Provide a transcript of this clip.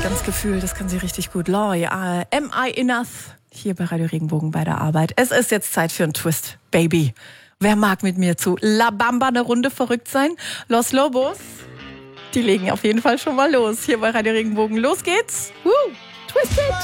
Ganz gefühlt, das kann sie richtig gut. Loy, Am I Enough? Hier bei Radio Regenbogen bei der Arbeit. Es ist jetzt Zeit für einen Twist, Baby. Wer mag mit mir zu La Bamba eine Runde verrückt sein? Los Lobos, die legen auf jeden Fall schon mal los. Hier bei Radio Regenbogen. Los geht's. Twisted.